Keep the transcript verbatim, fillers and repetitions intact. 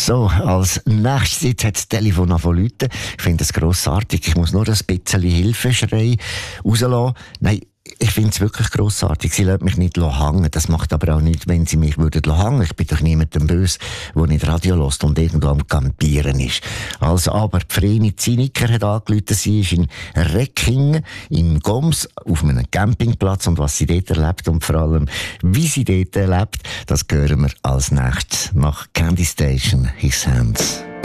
So, als nächstes jetzt hat das Telefon angefangen zu läuten. Ich finde das grossartig. Ich muss nur ein bisschen Hilfeschrei rauslassen. Nein, ich finde es wirklich grossartig. Sie lässt mich nicht hängen. Das macht aber auch nichts, wenn sie mich würden hängen. Ich bin doch niemandem böse, der nicht Radio hört und irgendwo am Campieren ist. Also, aber die Vreni Zinniker hat angerufen. Sie ist in Reckingen, im Goms, auf einem Campingplatz. Und was sie dort erlebt und vor allem, wie sie dort erlebt, das hören wir als nächstes nach Candy Station, His Hands.